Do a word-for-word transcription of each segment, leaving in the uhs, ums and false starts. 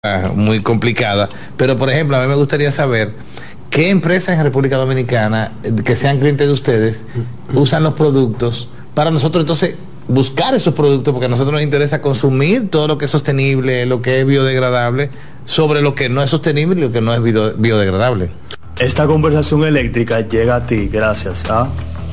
muy complicada, pero por ejemplo, a mí me gustaría saber qué empresas en República Dominicana que sean clientes de ustedes usan los productos para nosotros entonces buscar esos productos, porque a nosotros nos interesa consumir todo lo que es sostenible, lo que es biodegradable, sobre lo que no es sostenible y lo que no es bio, biodegradable. Esta conversación eléctrica llega a ti gracias a...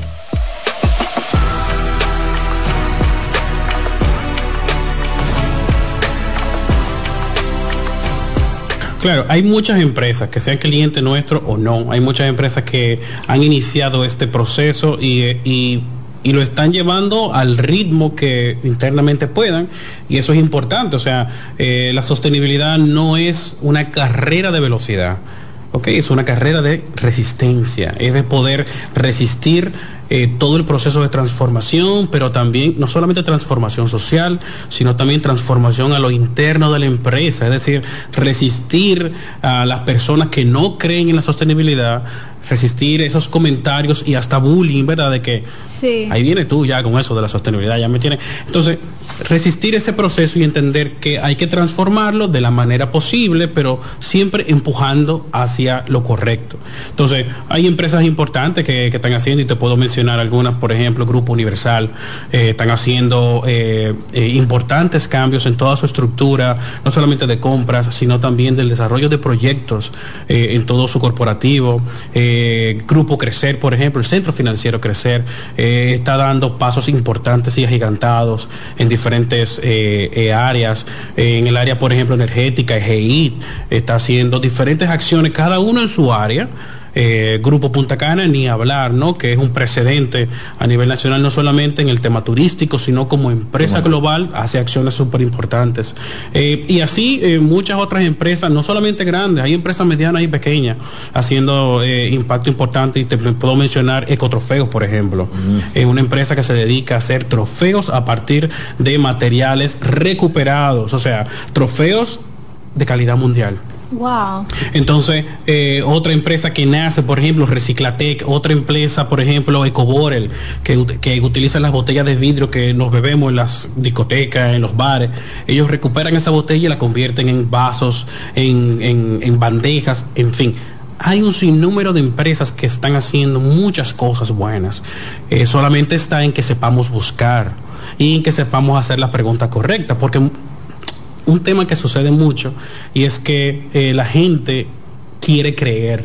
Claro, hay muchas empresas, que sean clientes nuestros o no, hay muchas empresas que han iniciado este proceso y, y, y lo están llevando al ritmo que internamente puedan, y eso es importante. O sea, eh, la sostenibilidad no es una carrera de velocidad, ¿ok? Es una carrera de resistencia, es de poder resistir Eh, todo el proceso de transformación, pero también no solamente transformación social, sino también transformación a lo interno de la empresa, es decir, resistir a las personas que no creen en la sostenibilidad, resistir esos comentarios y hasta bullying, ¿verdad? De que sí, ahí viene tú ya con eso de la sostenibilidad, ya me tiene. Entonces, resistir ese proceso y entender que hay que transformarlo de la manera posible, pero siempre empujando hacia lo correcto. Entonces, hay empresas importantes que, que están haciendo, y te puedo mencionar algunas, por ejemplo, Grupo Universal, eh, están haciendo eh, eh, importantes cambios en toda su estructura, no solamente de compras, sino también del desarrollo de proyectos eh, en todo su corporativo. Eh, Grupo Crecer, por ejemplo, el Centro Financiero Crecer, eh, está dando pasos importantes y agigantados en diferentes eh, eh, áreas. Eh, en el área, por ejemplo, energética, G I T está haciendo diferentes acciones, cada uno en su área. Eh, Grupo Punta Cana, ni hablar, ¿no? Que es un precedente a nivel nacional, no solamente en el tema turístico, sino como empresa global, hace acciones súper importantes. Eh, y así eh, muchas otras empresas, no solamente grandes, hay empresas medianas y pequeñas haciendo eh, impacto importante, y te puedo mencionar Ecotrofeos, por ejemplo. Es uh-huh. eh, una empresa que se dedica a hacer trofeos a partir de materiales recuperados, o sea, trofeos de calidad mundial. Wow. Entonces, eh, otra empresa que nace, por ejemplo, Reciclatec, otra empresa, por ejemplo, Ecoborel, que, que utiliza las botellas de vidrio que nos bebemos en las discotecas, en los bares. Ellos recuperan esa botella y la convierten en vasos, en, en, en bandejas, en fin. Hay un sinnúmero de empresas que están haciendo muchas cosas buenas. Eh, solamente está en que sepamos buscar y en que sepamos hacer la pregunta correcta, porque un tema que sucede mucho, y es que eh, la gente quiere creer,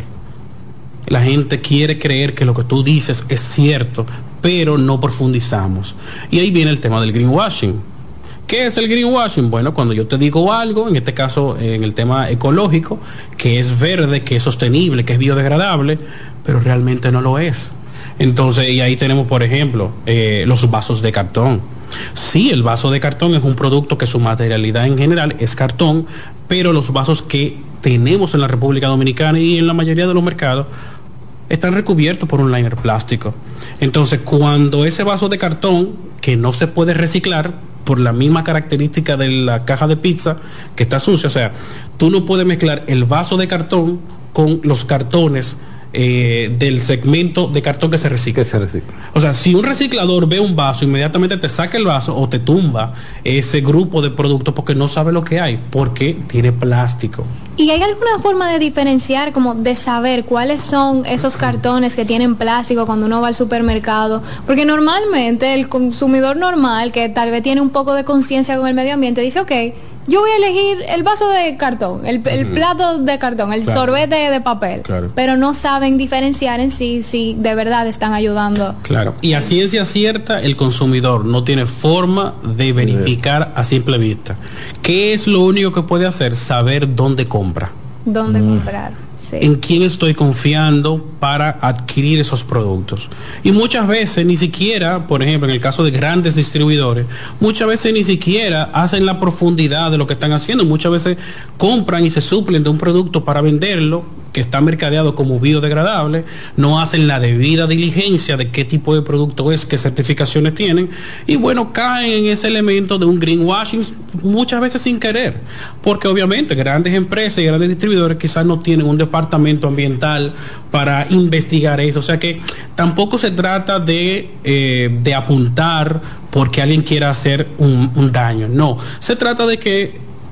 la gente quiere creer que lo que tú dices es cierto, pero no profundizamos. Y ahí viene el tema del greenwashing. ¿Qué es el greenwashing? Bueno, cuando yo te digo algo, en este caso en el tema ecológico, que es verde, que es sostenible, que es biodegradable, pero realmente no lo es. Entonces, y ahí tenemos, por ejemplo, eh, los vasos de cartón. Sí, el vaso de cartón es un producto que su materialidad en general es cartón, pero los vasos que tenemos en la República Dominicana y en la mayoría de los mercados están recubiertos por un liner plástico. Entonces, cuando ese vaso de cartón, que no se puede reciclar por la misma característica de la caja de pizza, que está sucia, o sea, tú no puedes mezclar el vaso de cartón con los cartones Eh, del segmento de cartón que se recicla. Que se recicla. O sea, si un reciclador ve un vaso, inmediatamente te saca el vaso o te tumba ese grupo de productos porque no sabe lo que hay, porque tiene plástico. ¿Y hay alguna forma de diferenciar, como de saber cuáles son esos cartones que tienen plástico cuando uno va al supermercado? Porque normalmente el consumidor normal, que tal vez tiene un poco de conciencia con el medio ambiente, dice, ok, yo voy a elegir el vaso de cartón, el, el uh-huh. plato de cartón, el claro. sorbete de papel, claro. pero no saben diferenciar en sí si de verdad están ayudando. Claro, y a ciencia cierta el consumidor no tiene forma de verificar a simple vista. ¿Qué es lo único que puede hacer? Saber dónde compra. ¿Dónde mm. comprar? Sí. En quién estoy confiando para adquirir esos productos. Y muchas veces ni siquiera, por ejemplo, en el caso de grandes distribuidores, muchas veces ni siquiera hacen la profundidad de lo que están haciendo. Muchas veces compran y se suplen de un producto para venderlo, que está mercadeado como biodegradable, no hacen la debida diligencia de qué tipo de producto es, qué certificaciones tienen, y bueno, caen en ese elemento de un greenwashing muchas veces sin querer, porque obviamente grandes empresas y grandes distribuidores quizás no tienen un departamento ambiental para investigar eso. O sea que tampoco se trata de, eh, de apuntar porque alguien quiera hacer un, un daño. No, se trata de que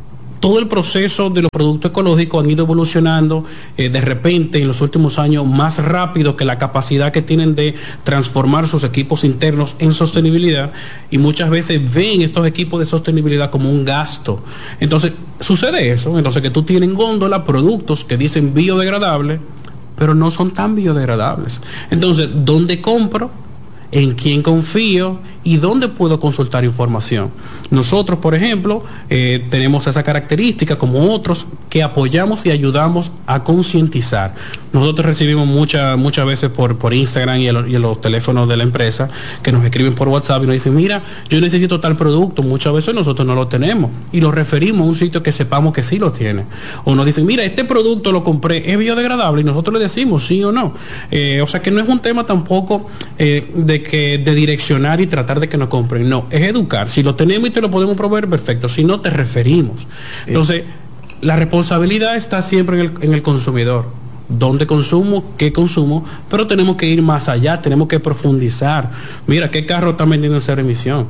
todo el proceso de los productos ecológicos han ido evolucionando eh, de repente en los últimos años más rápido que la capacidad que tienen de transformar sus equipos internos en sostenibilidad, y muchas veces ven estos equipos de sostenibilidad como un gasto. Entonces sucede eso, entonces que tú tienes en góndola productos que dicen biodegradable, pero no son tan biodegradables. Entonces, ¿dónde compro? ¿En quién confío? ¿Y dónde puedo consultar información? Nosotros, por ejemplo, eh, tenemos esa característica, como otros, que apoyamos y ayudamos a concientizar. Nosotros recibimos muchas muchas veces por, por Instagram y en, y en los teléfonos de la empresa, que nos escriben por WhatsApp y nos dicen, mira, yo necesito tal producto. Muchas veces nosotros no lo tenemos y lo referimos a un sitio que sepamos que sí lo tiene. O nos dicen, mira, este producto lo compré, ¿es biodegradable? Y nosotros le decimos sí o no. Eh, o sea que no es un tema tampoco eh, de que de direccionar y tratar de que nos compren, no, es educar. Si lo tenemos y te lo podemos proveer, perfecto, si no, te referimos. Entonces, la responsabilidad está siempre en el, en el consumidor. ¿Dónde consumo? ¿Qué consumo? Pero tenemos que ir más allá, tenemos que profundizar. Mira, ¿qué carro están vendiendo en cero emisión?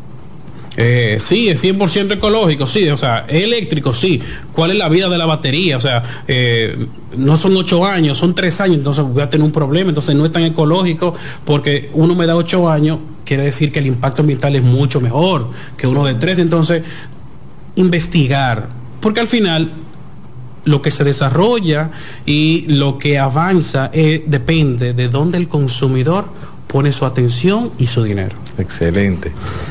Eh, sí, es cien por ciento ecológico, sí, o sea, es eléctrico, sí. ¿Cuál es la vida de la batería? O sea, eh, no son ocho años, son tres años, entonces voy a tener un problema, entonces no es tan ecológico, porque uno me da ocho años, quiere decir que el impacto ambiental es mucho mejor que uno de tres. Entonces, investigar, porque al final lo que se desarrolla y lo que avanza eh, depende de dónde el consumidor pone su atención y su dinero. Excelente.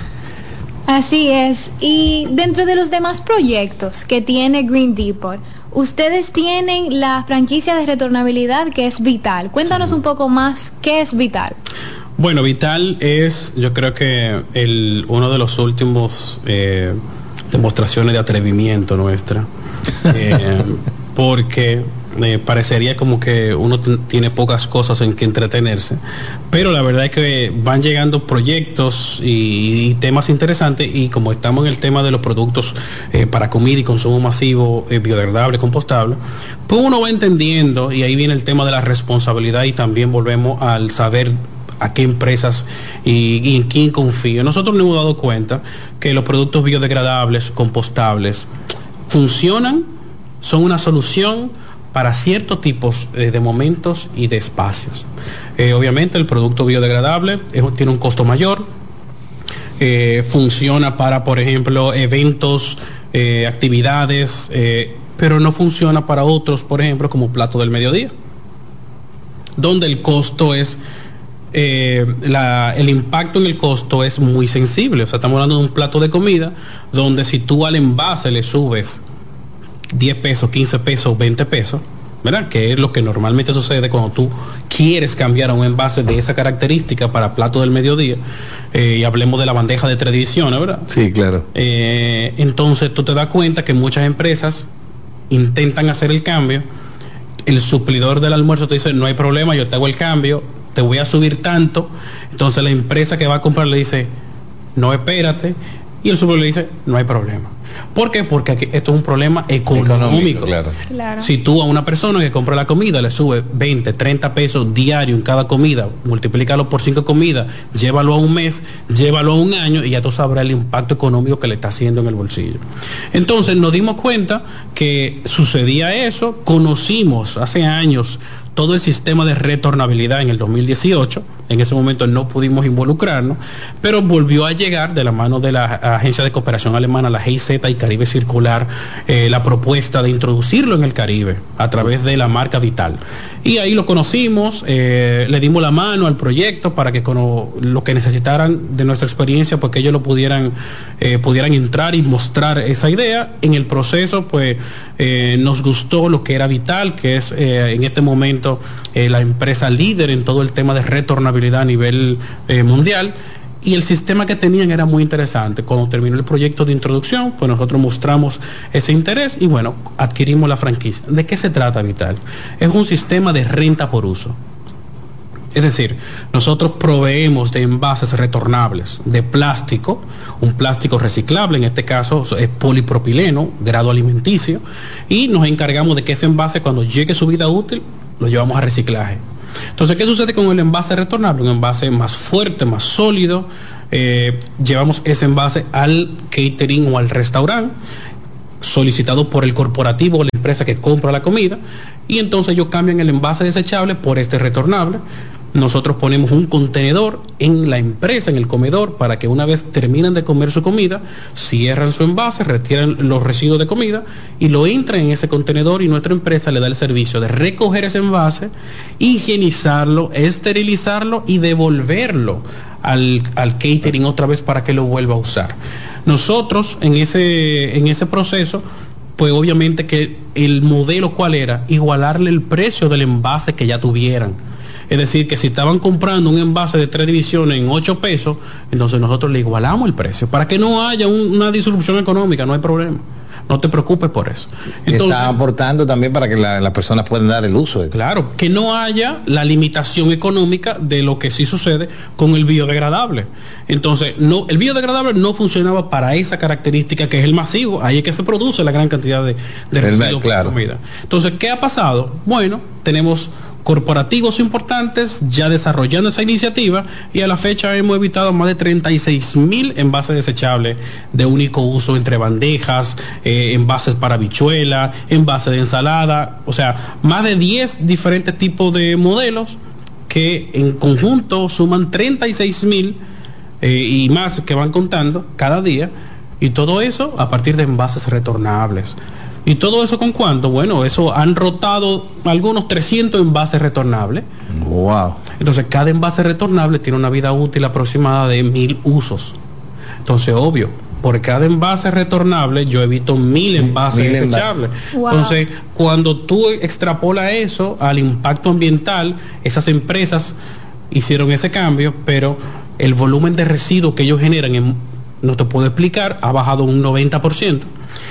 Así es. Y dentro de los demás proyectos que tiene Green Depot, ustedes tienen la franquicia de retornabilidad, que es Vital. Cuéntanos sí. un poco más, ¿qué es Vital? Bueno, Vital es, yo creo que el uno de los últimos eh, demostraciones de atrevimiento nuestra, eh, porque Eh, parecería como que uno t- tiene pocas cosas en que entretenerse, pero la verdad es que van llegando proyectos y, y temas interesantes, y como estamos en el tema de los productos eh, para comida y consumo masivo, eh, biodegradable, compostable, pues uno va entendiendo, y ahí viene el tema de la responsabilidad, y también volvemos al saber a qué empresas y, y en quién confío. Nosotros nos hemos dado cuenta que los productos biodegradables, compostables, funcionan, son una solución para ciertos tipos eh, de momentos y de espacios. Eh, obviamente el producto biodegradable es, tiene un costo mayor, eh, funciona para, por ejemplo, eventos, eh, actividades, eh, pero no funciona para otros, por ejemplo, como plato del mediodía, donde el costo es, eh, la, el impacto en el costo es muy sensible. O sea, estamos hablando de un plato de comida, donde si tú al envase le subes diez pesos, quince pesos, veinte pesos, ¿verdad? Que es lo que normalmente sucede cuando tú quieres cambiar a un envase de esa característica para plato del mediodía, eh, y hablemos de la bandeja de tres ediciones, ¿verdad? Sí, claro. Eh, entonces tú te das cuenta que muchas empresas intentan hacer el cambio, el suplidor del almuerzo te dice, no hay problema, yo te hago el cambio, te voy a subir tanto, entonces la empresa que va a comprar le dice, no, espérate, y el suplidor le dice, no hay problema. ¿Por qué? Porque aquí, esto es un problema económico. económico claro. Claro. Si tú a una persona que compra la comida le sube veinte, treinta pesos diario en cada comida, multiplícalo por cinco comidas, llévalo a un mes, llévalo a un año, y ya tú sabrás el impacto económico que le está haciendo en el bolsillo. Entonces nos dimos cuenta que sucedía eso, conocimos hace años todo el sistema de retornabilidad en el dos mil dieciocho, en ese momento no pudimos involucrarnos, pero volvió a llegar de la mano de la Agencia de Cooperación Alemana, la G I Z y Caribe Circular, eh, la propuesta de introducirlo en el Caribe a través de la marca Vital. Y ahí lo conocimos, eh, le dimos la mano al proyecto para que con lo que necesitaran de nuestra experiencia, pues que ellos lo pudieran, eh, pudieran entrar y mostrar esa idea. En el proceso, pues eh, nos gustó lo que era Vital, que es eh, en este momento eh, la empresa líder en todo el tema de retornabilidad a nivel eh, mundial. Y el sistema que tenían era muy interesante. Cuando terminó el proyecto de introducción, pues nosotros mostramos ese interés y bueno, adquirimos la franquicia. ¿De qué se trata Vital? Es un sistema de renta por uso. Es decir, nosotros proveemos de envases retornables de plástico, un plástico reciclable, en este caso es polipropileno, grado alimenticio, y nos encargamos de que ese envase, cuando llegue su vida útil, lo llevamos a reciclaje. Entonces, ¿qué sucede con el envase retornable? Un envase más fuerte, más sólido. Eh, llevamos ese envase al catering o al restaurante. solicitado por el corporativo o la empresa que compra la comida, y entonces ellos cambian el envase desechable por este retornable. Nosotros ponemos un contenedor en la empresa, en el comedor, para que una vez terminan de comer su comida, cierran su envase, retiran los residuos de comida y lo entran en ese contenedor, y nuestra empresa le da el servicio de recoger ese envase, higienizarlo, esterilizarlo y devolverlo al, al catering otra vez para que lo vuelva a usar. Nosotros en ese, en ese proceso, pues obviamente que el modelo ¿cuál era? Igualarle el precio del envase que ya tuvieran. Es decir, que si estaban comprando un envase de tres divisiones en ocho pesos, entonces nosotros le igualamos el precio, para que no haya un, una disrupción económica, no hay problema. No te preocupes por eso. Entonces, está aportando también para que la, las personas puedan dar el uso. Claro, que no haya la limitación económica de lo que sí sucede con el biodegradable. Entonces, no, el biodegradable no funcionaba para esa característica que es el masivo. Ahí es que se produce la gran cantidad de, de residuos de comida. Entonces, ¿qué ha pasado? Bueno, tenemos corporativos importantes ya desarrollando esa iniciativa, y a la fecha hemos evitado más de treinta y seis mil envases desechables de único uso, entre bandejas, eh, envases para habichuela, envases de ensalada, o sea, más de diez diferentes tipos de modelos que en conjunto suman treinta y seis mil eh, y más que van contando cada día, y todo eso a partir de envases retornables. ¿Y todo eso con cuánto? Bueno, eso han rotado algunos trescientos envases retornables. Wow. Entonces, cada envase retornable tiene una vida útil aproximada de mil usos. Entonces, obvio, por cada envase retornable yo evito mil envases mil desechables. Envases. Wow. Entonces, cuando tú extrapolas eso al impacto ambiental, esas empresas hicieron ese cambio, pero el volumen de residuos que ellos generan, en, no te puedo explicar, ha bajado un noventa por ciento.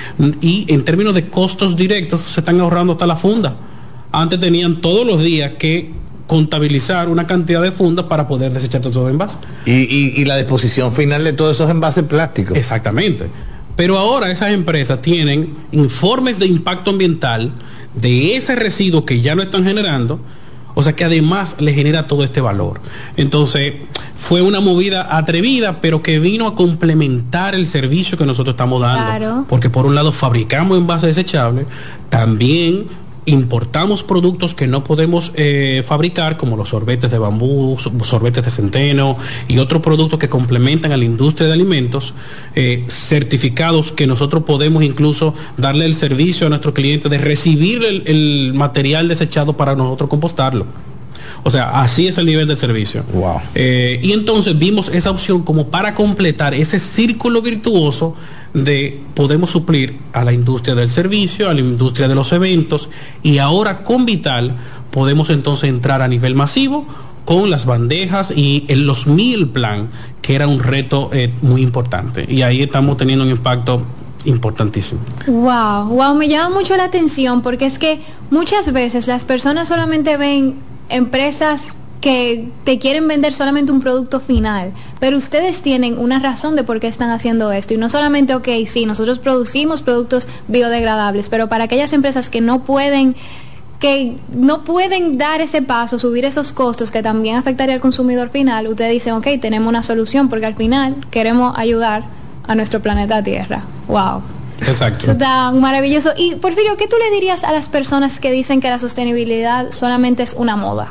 Y en términos de costos directos se están ahorrando hasta la funda. Antes tenían todos los días que contabilizar una cantidad de fundas para poder desechar todos esos envases. Y, y, y la disposición final de todos esos envases plásticos. Exactamente. Pero ahora esas empresas tienen informes de impacto ambiental de ese residuo que ya no están generando, o sea que además le genera todo este valor. Entonces fue una movida atrevida, pero que vino a complementar el servicio que nosotros estamos dando. Claro. Porque por un lado fabricamos envases desechables, también importamos productos que no podemos eh, fabricar, como los sorbetes de bambú, sorbetes de centeno y otros productos que complementan a la industria de alimentos, eh, certificados que nosotros podemos incluso darle el servicio a nuestro cliente de recibir el, el material desechado para nosotros compostarlo. O sea, así es el nivel de servicio. Wow. Eh, y entonces vimos esa opción como para completar ese círculo virtuoso de podemos suplir a la industria del servicio, a la industria de los eventos, y ahora con Vital podemos entonces entrar a nivel masivo con las bandejas y en los meal plan, que era un reto eh, muy importante. Y ahí estamos teniendo un impacto importantísimo. Wow, wow, me llama mucho la atención, porque es que muchas veces las personas solamente ven empresas que te quieren vender solamente un producto final, pero ustedes tienen una razón de por qué están haciendo esto, y no solamente, ok, sí, nosotros producimos productos biodegradables, pero para aquellas empresas que no pueden que no pueden dar ese paso, subir esos costos que también afectaría al consumidor final, ustedes dicen, ok, tenemos una solución, porque al final queremos ayudar a nuestro planeta Tierra. Wow. Exacto. Eso está maravilloso. Y Porfirio, ¿qué tú le dirías a las personas que dicen que la sostenibilidad solamente es una moda?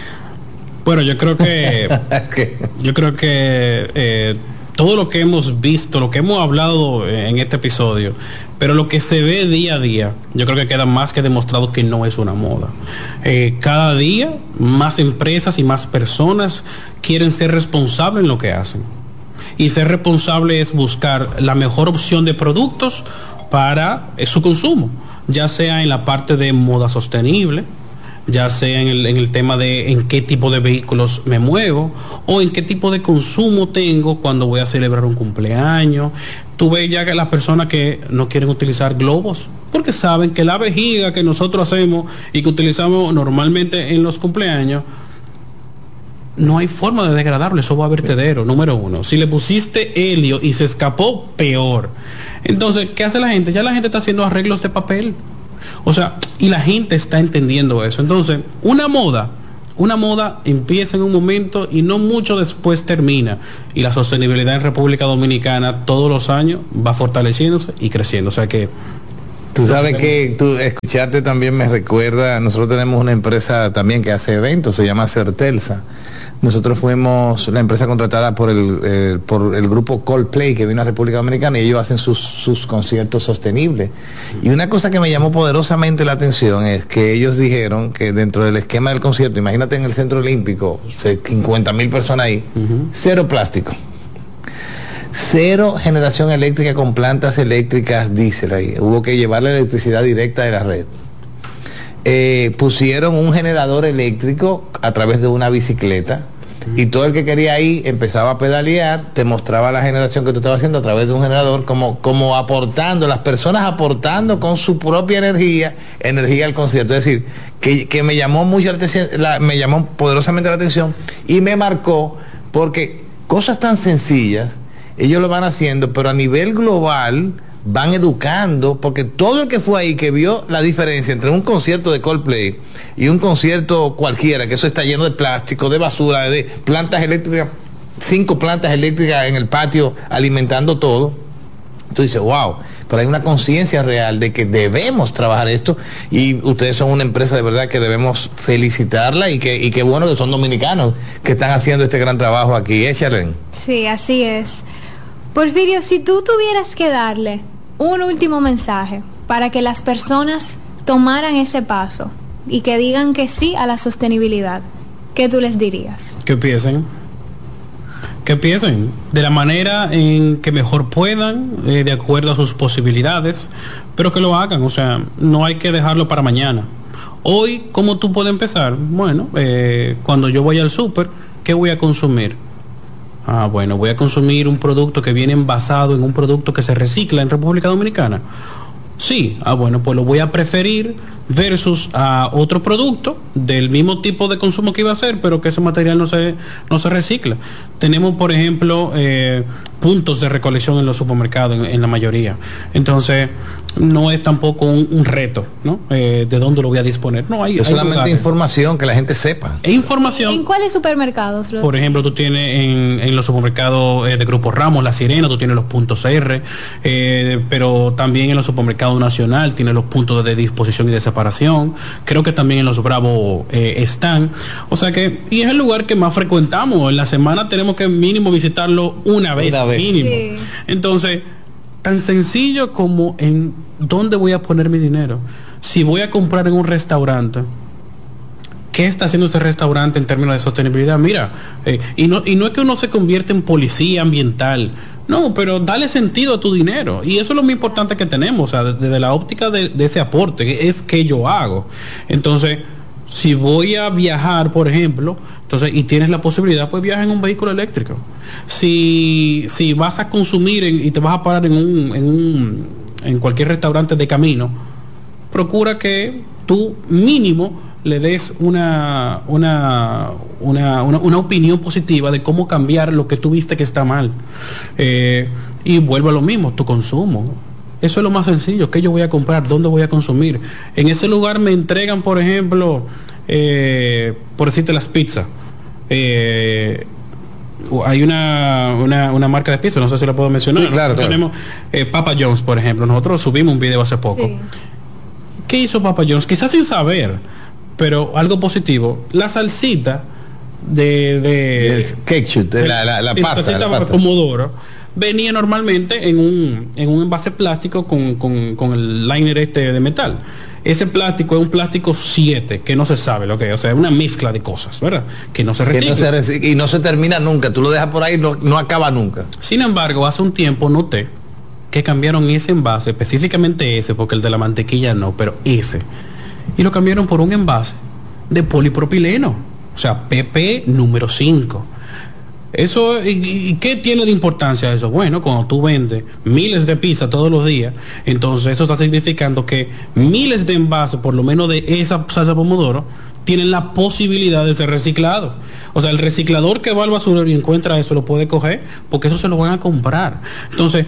Bueno, yo creo que yo creo que eh, todo lo que hemos visto, lo que hemos hablado en este episodio, pero lo que se ve día a día, yo creo que queda más que demostrado que no es una moda. Eh, cada día más empresas y más personas quieren ser responsables en lo que hacen. Y ser responsable es buscar la mejor opción de productos para eh, su consumo, ya sea en la parte de moda sostenible, ya sea en el, en el tema de en qué tipo de vehículos me muevo, o en qué tipo de consumo tengo cuando voy a celebrar un cumpleaños. Tú ves ya que las personas que no quieren utilizar globos, porque saben que la vejiga que nosotros hacemos y que utilizamos normalmente en los cumpleaños, no hay forma de degradarlo, eso va a vertedero, número uno. Si le pusiste helio y se escapó, peor. Entonces, ¿qué hace la gente? Ya la gente está haciendo arreglos de papel. O sea, y la gente está entendiendo eso. Entonces, una moda, una moda empieza en un momento y no mucho después termina. Y la sostenibilidad en República Dominicana todos los años va fortaleciéndose y creciendo. O sea que Tú sabes que tú escucharte también me recuerda, nosotros tenemos una empresa también que hace eventos, se llama Certelsa. Nosotros fuimos la empresa contratada por el, eh, por el grupo Coldplay que vino a República Dominicana y ellos hacen sus, sus conciertos sostenibles. Y una cosa que me llamó poderosamente la atención es que ellos dijeron que dentro del esquema del concierto, imagínate en el Centro Olímpico, cincuenta mil personas ahí, uh-huh. cero plástico. Cero generación eléctrica con plantas eléctricas diésel ahí. Hubo que llevar la electricidad directa de la red. Eh, pusieron un generador eléctrico a través de una bicicleta y todo el que quería ir empezaba a pedalear, te mostraba la generación que tú estabas haciendo a través de un generador, como, como aportando, las personas aportando con su propia energía, energía al concierto. Es decir, que, que me llamó mucho la, me llamó poderosamente la atención y me marcó porque cosas tan sencillas ellos lo van haciendo, pero a nivel global van educando, porque todo el que fue ahí, que vio la diferencia entre un concierto de Coldplay y un concierto cualquiera, que eso está lleno de plástico, de basura, de plantas eléctricas, cinco plantas eléctricas en el patio alimentando todo, tú dices, wow, pero hay una conciencia real de que debemos trabajar esto y ustedes son una empresa de verdad que debemos felicitarla y que y qué bueno que son dominicanos que están haciendo este gran trabajo aquí, ¿eh, Charlene? Sí, así es. Porfirio, si tú tuvieras que darle un último mensaje para que las personas tomaran ese paso y que digan que sí a la sostenibilidad, ¿qué tú les dirías? Que empiecen, que empiecen de la manera en que mejor puedan, eh, de acuerdo a sus posibilidades, pero que lo hagan, o sea, no hay que dejarlo para mañana. Hoy, ¿cómo tú puedes empezar? Bueno, eh, cuando yo voy al súper, ¿qué voy a consumir? Ah, bueno, voy a consumir un producto que viene envasado en un producto que se recicla en República Dominicana. Sí, ah, bueno, pues lo voy a preferir versus a otro producto del mismo tipo de consumo que iba a hacer, pero que ese material no se, no se recicla. Tenemos, por ejemplo, eh, puntos de recolección en los supermercados, en, en la mayoría. Entonces, no es tampoco un, un reto, ¿no? Eh, ¿de dónde lo voy a disponer? No, hay, es hay solamente lugares. Información que la gente sepa. E información. ¿En cuáles supermercados? Por ejemplo, tú tienes en, en los supermercados eh, de Grupo Ramos, La Sirena, tú tienes los puntos R, eh, pero también en los supermercados Nacional tienes los puntos de disposición y de separación. Creo que también en los Bravo eh, están. O sea que, y es el lugar que más frecuentamos. En la semana tenemos que mínimo visitarlo una vez, una vez. mínimo. Sí. Entonces, tan sencillo como en dónde voy a poner mi dinero. Si voy a comprar en un restaurante, ¿qué está haciendo ese restaurante en términos de sostenibilidad? Mira, eh, y, no, y no es que uno se convierte en policía ambiental, no, pero dale sentido a tu dinero. Y eso es lo más importante que tenemos, o sea, desde de la óptica de, de ese aporte, es que yo hago. Entonces, si voy a viajar, por ejemplo, entonces, y tienes la posibilidad, pues viaja en un vehículo eléctrico. Si, si vas a consumir en, y te vas a parar en un, en un, en cualquier restaurante de camino, procura que tú mínimo le des una una, una una una opinión positiva de cómo cambiar lo que tú viste que está mal. Eh, y vuelvo a lo mismo, tu consumo. Eso es lo más sencillo. ¿Qué yo voy a comprar? ¿Dónde voy a consumir? En ese lugar me entregan, por ejemplo, eh, por decirte las pizzas. Eh, hay una, una una marca de pizza, no sé si la puedo mencionar. Sí, claro, claro. Tenemos eh, Papa John's, por ejemplo. Nosotros subimos un video hace poco. Sí. ¿Qué hizo Papa John's? Quizás sin saber, pero algo positivo. La salsita de... de el ketchup, de la, la, la pasta. La salsita la pomodoro venía normalmente en un, en un envase plástico con, con, con el liner este de metal. Ese plástico es un plástico siete, que no se sabe lo que es, o sea, es una mezcla de cosas, ¿verdad? Que no se recicla. Que no se recicla y no se termina nunca, tú lo dejas por ahí y no, no acaba nunca. Sin embargo, hace un tiempo noté que cambiaron ese envase, específicamente ese, porque el de la mantequilla no, pero ese, y lo cambiaron por un envase de polipropileno, o sea, P P número cinco. Eso, ¿y, y qué tiene de importancia eso? Bueno, cuando tú vendes miles de pizzas todos los días, entonces eso está significando que miles de envases, por lo menos de esa salsa pomodoro, tienen la posibilidad de ser reciclados. O sea, el reciclador que va al basurero y encuentra eso lo puede coger, porque eso se lo van a comprar. Entonces,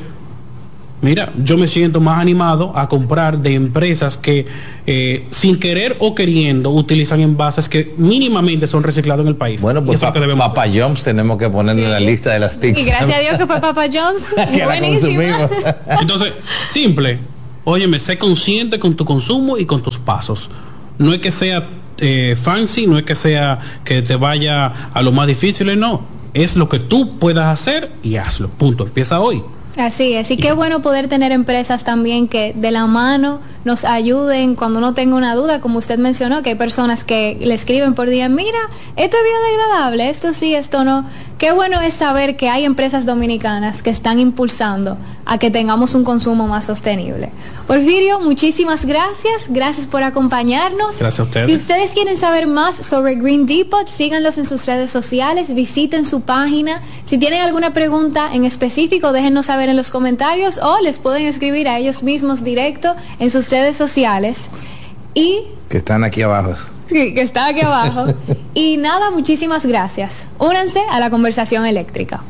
mira, yo me siento más animado a comprar de empresas que eh, sin querer o queriendo utilizan envases que mínimamente son reciclados en el país. Bueno, pues pa Papa John's tenemos que ponerle en sí. la lista de las pizzas. Y gracias a Dios que fue Papa John's. Que la consumimos. Entonces, simple. óyeme, sé consciente con tu consumo y con tus pasos. No es que sea eh, fancy, no es que sea que te vaya a lo más difícil, no. Es lo que tú puedas hacer y hazlo. Punto. Empieza hoy. Así es, y qué bueno poder tener empresas también que de la mano nos ayuden cuando uno tenga una duda, como usted mencionó, que hay personas que le escriben por día, mira, esto es biodegradable, esto sí, esto no. Qué bueno es saber que hay empresas dominicanas que están impulsando a que tengamos un consumo más sostenible. Porfirio, muchísimas gracias, gracias por acompañarnos. Gracias a ustedes. Si ustedes quieren saber más sobre Green Depot, síganlos en sus redes sociales, visiten su página. Si tienen alguna pregunta en específico, déjennos saber en los comentarios o les pueden escribir a ellos mismos directo en sus redes sociales. Y que están aquí abajo. Sí, que está aquí abajo. Y nada, muchísimas gracias. Únanse a la conversación eléctrica.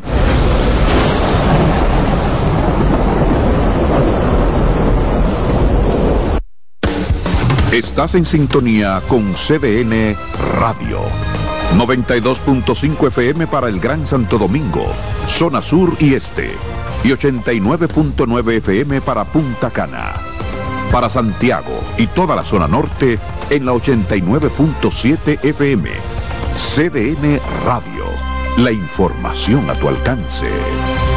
Estás en sintonía con C D N Radio. noventa y dos punto cinco F M para el Gran Santo Domingo, zona sur y este. Y ochenta y nueve punto nueve F M para Punta Cana. Para Santiago y toda la zona norte en la ochenta y nueve punto siete F M. C D N Radio. La información a tu alcance.